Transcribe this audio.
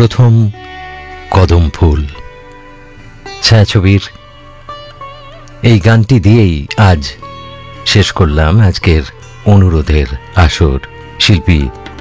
প্রথম কদম ফুল ছায়াছবির এই গানটি দিয়েই আজ শেষ করলাম আজকের অনুরোধের আসর। শিল্পী